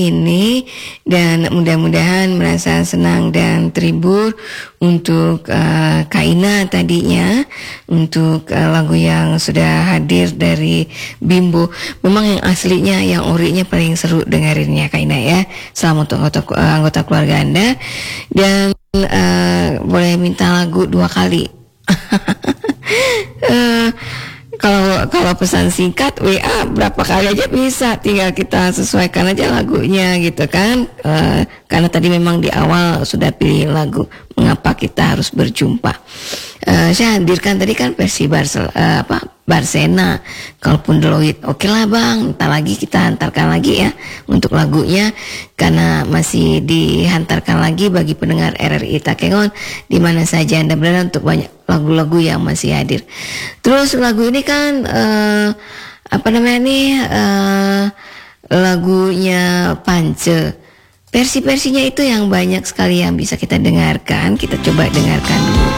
ini, dan mudah-mudahan merasa senang dan terhibur untuk Kaina tadinya, untuk lagu yang sudah hadir dari Bimbo. Memang yang aslinya, yang orinya paling seru dengerinnya Kaina ya. Selamat untuk anggota keluarga Anda, dan boleh minta lagu 2 kali. Kalau pesan singkat WA berapa kali aja bisa, tinggal kita sesuaikan aja lagunya gitu kan. Karena tadi memang di awal sudah pilih lagu Mengapa Kita Harus Berjumpa. Saya hadirkan tadi kan versi Barsena, kalaupun Deloitte oke lah bang, ntar lagi kita hantarkan lagi ya untuk lagunya, karena masih dihantarkan lagi bagi pendengar RRI Takengon di mana saja Anda berada, untuk banyak lagu-lagu yang masih hadir. Terus lagu ini kan lagunya Pance, versi-versinya itu yang banyak sekali yang bisa kita dengarkan. Kita coba dengarkan dulu.